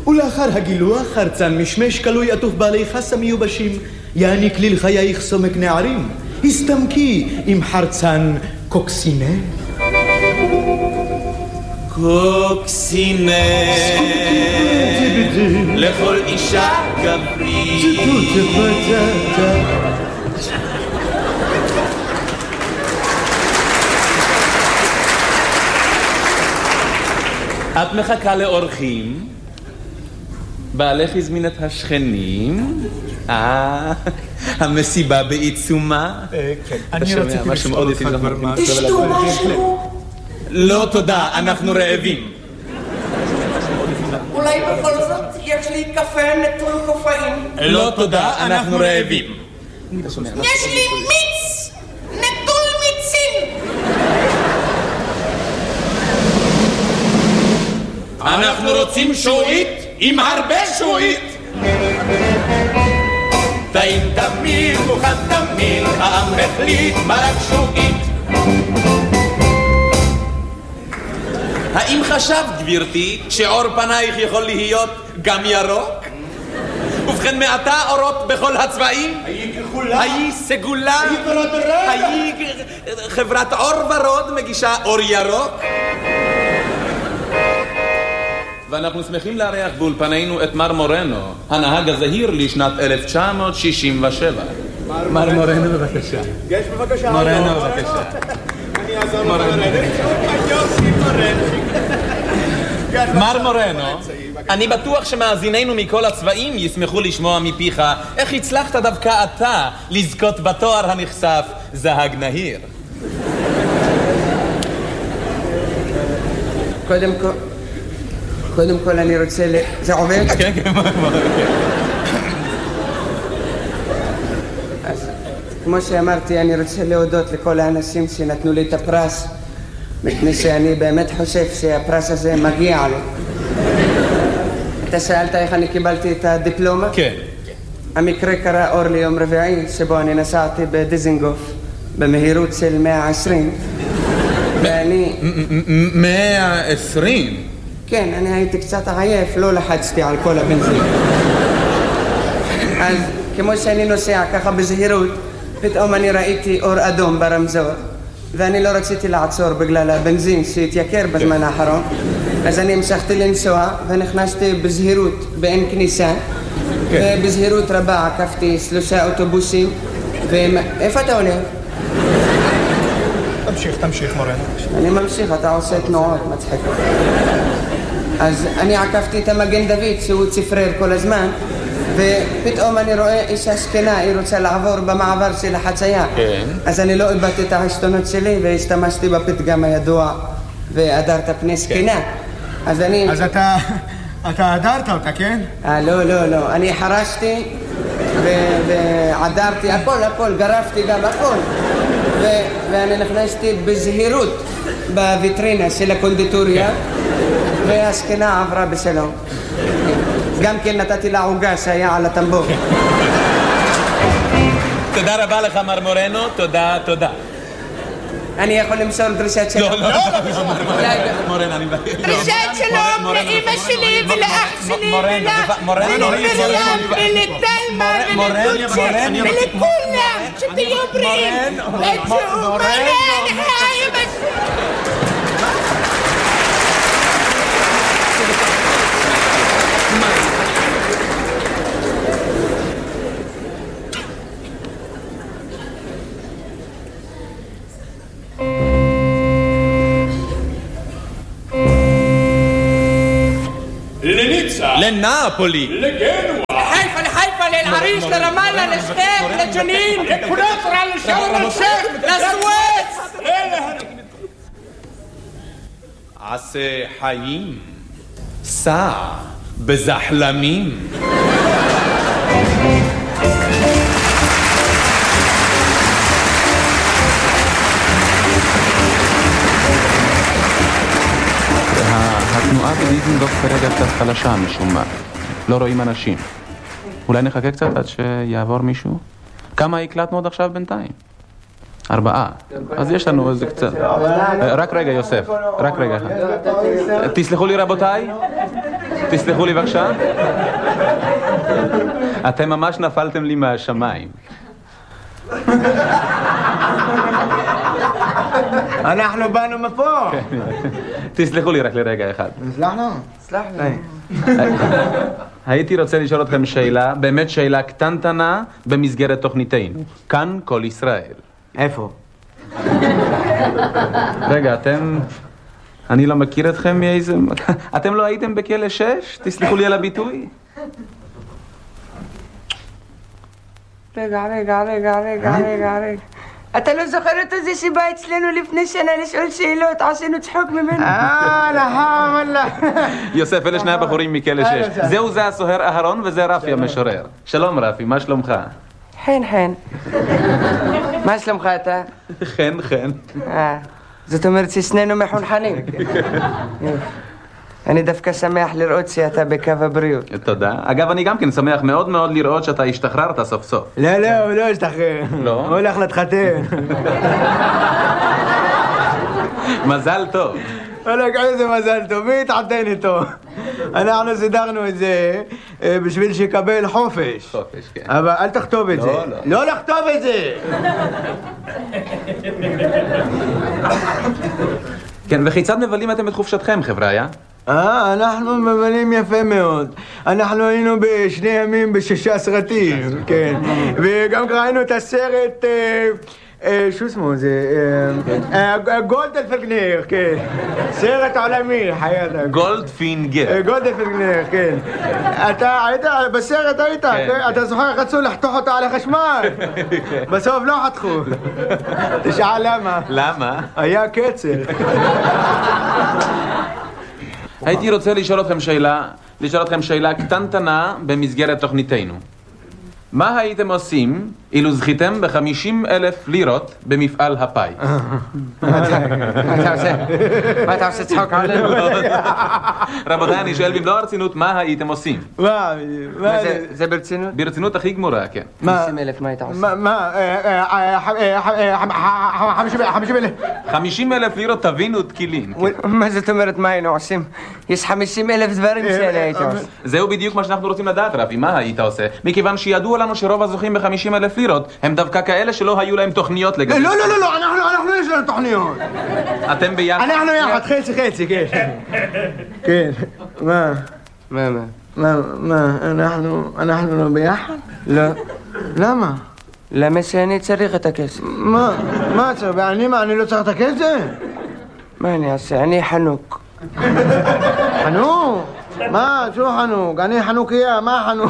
ולאחר הגילוח חרצן משמש כלוי עטוף בעלי חסה מיובשים, יעניק לי לחייך סומק נערים, הסתמקי עם חרצן קוקסינה. קוקסינה לכל אישה גברית. את מחכה לאורחים? בעלך הזמין את השכנים? המסיבה בעיצומה? כן. אני רציתי לשאול אותך כבר משהו. תשתו משהו? לא תודה, אנחנו רעבים. אולי בכל זאת יש לי קפה נטול קופאין. לא תודה, אנחנו רעבים. יש לי מיץ נטול מיצים. אנחנו רוצים שועית עם הרבה שועית. טעים תמיד, מוכן תמיד, העם החליט מרק שועית. האם חשבת, גברתי, שעור פנייך יכול להיות גם ירוק? ובכן, מעתה אורות בכל הצבעים? היי כחולה. היי סגולה. היי ורודרה. היי חברת אור ורוד מגישה אור ירוק. ואנחנו שמחים לארח באולפנינו את מר מורנו, הנהג הזהיר לשנת 1967. מר מורנו בבקשה. יש בבקשה. מורנו בבקשה. אני אעזור מורנו. מר מורנו, אני בטוח שמאזינינו מכל הצבעים ישמחו לשמוע מפיך איך הצלחת דווקא אתה לזכות בתואר הנחשף זהג נהיר. קודם כל אני רוצה זה עובד? כן, כן. אז כמו שאמרתי, אני רוצה להודות לכל האנשים שנתנו לי את הפרס, מפני שאני באמת חושב שהפרס הזה מגיע לי. אתה שאלת איך אני קיבלתי את הדיפלומה? כן. המקרה קרה אור ליום רביעי, שבו אני נסעתי בדיזינגוף במהירות של 120, ואני... 120? כן, אני הייתי קצת עייף, לא לחצתי על כל הבנזין. אז כמו שאני נוסע ככה בזהירות, פתאום אני ראיתי אור אדום ברמזור, ואני לא רציתי לעצור בגלל הבנזין שהתייקר בזמן האחרון, אז אני המשכתי לנסוע ונכנסתי בזהירות באין כניסה, ובזהירות רבה עקפתי 3 אוטובוסים, איפה אתה עולה? תמשיך מורנו. אני ממשיך, אתה עושה תנועות מצחיק. אז אני עקפתי את המגן דוד שהוא צפרר כל הזמן, ופתאום אני רואה אישה שכנה, היא רוצה לעבור במעבר של החצייה. כן. אז אני לא איבדתי את העשתונות שלי והשתמשתי בפתגם הידוע והדרת פני שכנה. אז אני... אז אתה הדרת אותה, כן? לא. אני חרשתי ועדרתי, הכל, גרפתי גם הכל. ואני נכנסתי בזהירות בוויטרינה של הקונדיטוריה, והשכנה עברה בשלום. גם כן נתתי לה עוגה שהיה על הטמבור. תודה רבה לך מר מורנו, תודה. אני יכול למסור דרישת שלום? לא, מורנו, אני מבקש. דרישת שלום לאמא שלי ולאח שלי ולמרים ולתלמה ולכולם שתהיו בריאים ותשאו מורן אמא שלי. לנאפולי, לגנואה, לחיפה, לאל-עריש, לרמאללה, לשכם, לג'נין, לקונטרה, לשארם א-שייח, לסואץ. עשה חיים, סע בזחלמים. התנועה בדיזינגוף כרגע קצת חלשה משום מה. לא רואים אנשים. אולי נחכה קצת עד שיעבור מישהו? כמה הקלטנו עוד עכשיו בינתיים? 4. אז יש לנו איזה קצת. רק רגע יוסף, רק רגע. תסלחו לי רבותיי. תסלחו לי בבקשה. אתם ממש נפלתם לי מהשמיים. אנחנו באנו מפה. תסלחו לי רק לרגע אחד. סלחנו? סלחנו. הייתי רוצה לשאול אתכם שאלה, באמת שאלה קטנטנה במסגרת תוכניתנו. כאן כל ישראל. איפה? רגע, אתם... אני לא מכיר אתכם מאיזה... אתם לא הייתם בכלא 6? תסלחו לי על הביטוי. רגע. אתה לא זוכר את זה שבא אצלנו לפני שנה לשאול שאלות, עשינו צחוק ממנו? נכון, וואלה. יוסף, אלה שני הבחורים מכלא 6. זהו זה הסוהר אהרון וזה רפי המשורר. שלום רפי, מה שלומך? חן. מה שלומך אתה? חן. זאת אומרת ששנינו מחונכנים. אני דווקא שמח לראות שאתה בקו הבריאות. תודה. אגב, אני גם כן שמח מאוד מאוד לראות שאתה השתחררת סוף סוף. לא, הוא לא השתחרר. לא? הוא הולך להתחתן. מזל טוב. וואלכ, איזה מזל טוב, מי התחתן איתו? אנחנו סידרנו את זה בשביל שיקבל חופש. חופש, כן. אבל אל תכתוב את זה. לא לכתוב את זה! כן, וכיצד מבלים אתם את חופשתכם, חבריה? אנחנו מבלים יפה מאוד. אנחנו היינו בשני ימים ב6 סרטים, כן. וגם ראינו את הסרט... שו שמו זה? גולדפינגר, כן. סרט עולמי, חייאתק. גולדפינגר. גולדפינגר, כן. אתה היית, בסרט היית, אתה זוכר, רצו לחתוך אותה על החשמל. בסוף לא חתכו. תשאל למה. למה? היה קצר. הייתי רוצה לשאול אתכם שאלה קטנטנה במסגרת תוכניתנו. מה הייתם עושים אילו זכיתם ב50,000 לירות במפעל הפאי? מה אתה עושה צחוק עלינו? רבותיי, אני שואל במלוא הרצינות, מה הייתם עושים? מה זה ברצינות? ברצינות הכי גמורה, כן. 50,000, מה היית עושה? 50,000 לירות תבינו תקילין. מה זאת אומרת מה היינו עושים? יש 50,000 דברים שאני הייתי עושה. זהו בדיוק מה שאנחנו רוצים לדעת, רבי, מה היית עושה? מכיוון שידוע לנו שרוב הזוכים ב50,000 לירות הם דווקא כאלה שלא היו להם תוכניות לגבי... לא, אנחנו יש לנו תוכניות. אתם ביחד? אנחנו יחד, חצי, כן. כן, מה? אנחנו לא ביחד? לא. למה? למה שאני צריך את הכסף? מה צריך? אני לא צריך את הכסף? מה אני אעשה? אני חנוק. חנוק? מה? שו חנוק? אני חנוכיה, מה חנוק?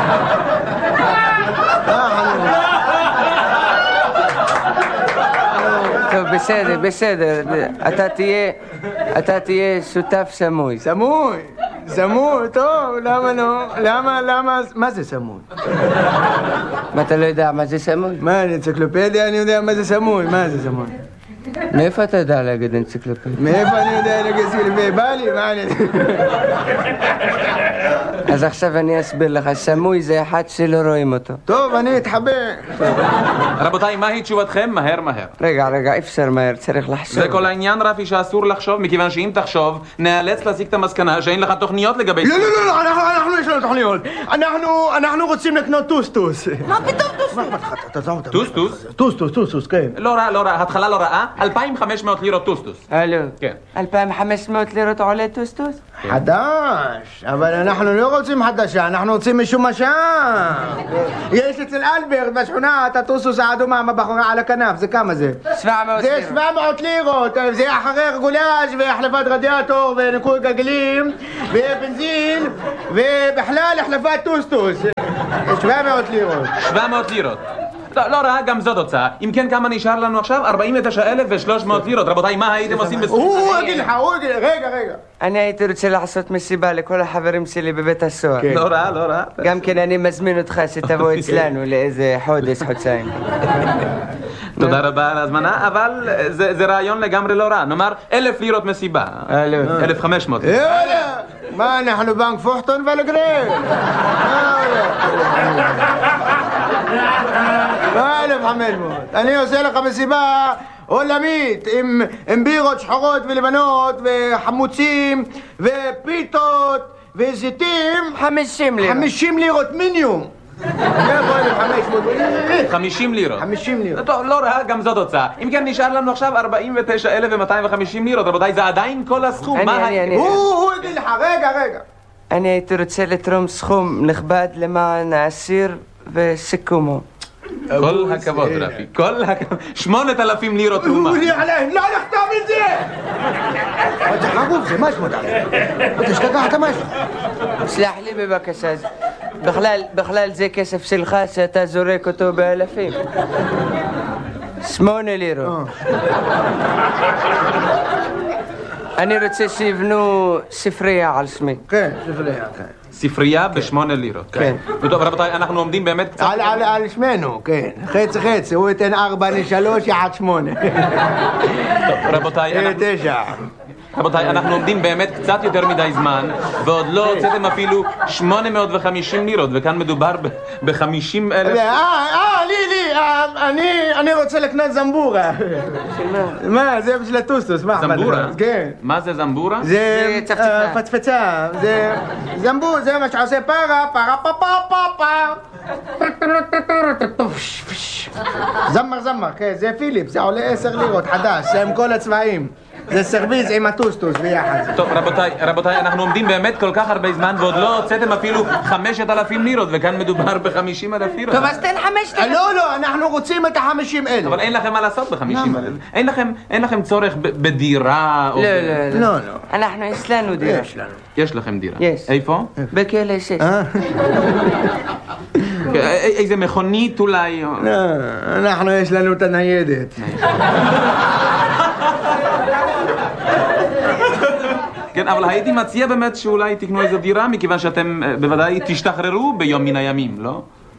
טוב, בסדר. אתה תהיה שותף סמוי. סמוי, טוב, למה לא? למה? מה זה סמוי? מה, אתה לא יודע מה זה סמוי? מה, אנציקלופדיה אני יודע מה זה סמוי, מה זה סמוי? מאיפה אתה יודע להגיד אנציקלופדיה? מאיפה אני יודע להגיד אנציקלופדיה? בא לי, מה אני... אז עכשיו אני אסביר לך, סמוי זה אחד שלא רואים אותו. טוב, אני אתחבר. רבותיי, מהי תשובתכם? מהר. רגע, אפשר מהר, צריך לחשוב. זה כל העניין, רפי, שאסור לחשוב, מכיוון שאם תחשוב, נאלץ להסיק את המסקנה שאין לך תוכניות לגבי... לא, אנחנו יש לנו תוכניות. אנחנו רוצים לקנות טוסטוס. מה פתאום טוסטוס? טוסטוס? כן. לא רע, התחלה לא רעה, 2,500 לירות טוסטוס. הלו, כן. 2,500 לירות עולה טוסטוס? חדש, אבל אנחנו לא רוצים חדשה, אנחנו רוצים משומשה. יש אצל אלברט בשכונה את הטוסטוס האדומה הבחורה על הכנף, זה כמה זה? 700 לירות. זה 700 לירות, זה אחרי רגולאז' והחלפת רדיאטור וניקוי גלגלים ובנזין ובכלל החלפת טוסטוס. 700 לירות. 700 לירות. לא רע, גם זאת הוצאה. אם כן, כמה נשאר לנו עכשיו? 49,300 לירות. רבותיי, מה הייתם עושים בסכום? הוא יגיד לך, רגע. אני הייתי רוצה לעשות מסיבה לכל החברים שלי בבית הסוהר. לא רע. גם כן אני מזמין אותך שתבוא אצלנו לאיזה חודש-חודשיים. תודה רבה על ההזמנה, אבל זה רעיון לגמרי לא רע. נאמר 1,000 לירות מסיבה. 1,500. מה, אנחנו בנק פוחטון ולגרב? מה 1,500? אני עושה לך מסיבה עולמית עם בירות שחורות ולבנות וחמוצים ופיתות וזיתים 50 לירות. 50 לירות מינימום. 50 לירות. 50 לירות. טוב, לא רע, גם זאת הוצאה. אם כן, נשאר לנו עכשיו 49,250 לירות. רבותיי, זה עדיין כל הסכום. הוא יגיד לך, רגע. אני הייתי רוצה לתרום סכום נכבד למען האסיר וסיכומו. כל הכבוד, רפי. כל הכבוד. 8,000 לירות תרומה. הוא עליהם, לא לכתוב את זה! אתה חגוב, זה משהו עליהם. אתה שכחת משהו. סלח לי בבקשה, בכלל זה כסף שלך שאתה זורק אותו באלפים. 8 לירות. אני רוצה שיבנו ספרייה על שמי. כן, ספרייה, כן. ספרייה ב8 לירות. כן. טוב, רבותיי, אנחנו עומדים באמת קצת... על שמנו, כן. חצי, הוא ייתן 4 ל3 יחד 8. טוב, רבותיי, 9. רבותיי, אנחנו עומדים באמת קצת יותר מדי זמן, ועוד לא הוצאתם אפילו 850 לירות, וכאן מדובר ב50,000... אני רוצה לקנות זמבורה. מה? זה בשביל הטוסטוס, מה? זמבורה? כן. מה זה זמבורה? זה פצפצה. זה זמבור, זה מה שעושה פרה, זמר, כן, זה פיליפ, זה עולה 10 לירות, חדש, זה עם כל הצבעים. זה סרוויז עם הטוסטוס ביחד. טוב, רבותיי, אנחנו עומדים באמת כל כך הרבה זמן ועוד לא הוצאתם אפילו 5,000 לירות, וכאן מדובר ב50,000 לירות. טוב, אז תן 5,000. לא, אנחנו רוצים את ה50,000. אבל אין לכם מה לעשות ב50,000. אין לכם צורך בדירה או... לא. אנחנו, יש לנו דירה. יש לכם דירה. יש. איפה? בכלא 6. איזה מכונית אולי? לא, אנחנו יש לנו את הניידת. כן, אבל הייתי מציע באמת שאולי תקנו איזו דירה, מכיוון שאתם בוודאי תשתחררו ביום מן הימים, לא?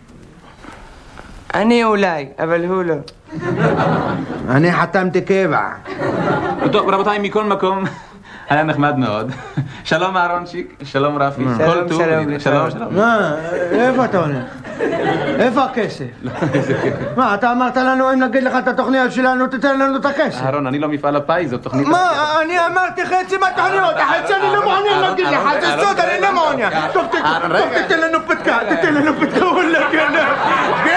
אני אולי, אבל הוא לא. אני חתמתי קבע. טוב, רבותיי, מכל מקום, היה נחמד מאוד. שלום אהרונצ'יק, שלום רפי. שלום. מה? איפה אתה הולך? איפה הכסף? מה, אתה אמרת לנו אם נגיד לך את התוכניות שלנו, תתן לנו את הכסף. אהרון, אני לא מפעל הפיס, זו תוכנית... מה? אני אמרתי חצי מהתוכניות, החצי אני לא מעוניין להגיד לך, זה סוד, אני לא מעוניין. טוב, תתן לנו פתקה, וואלה גנב.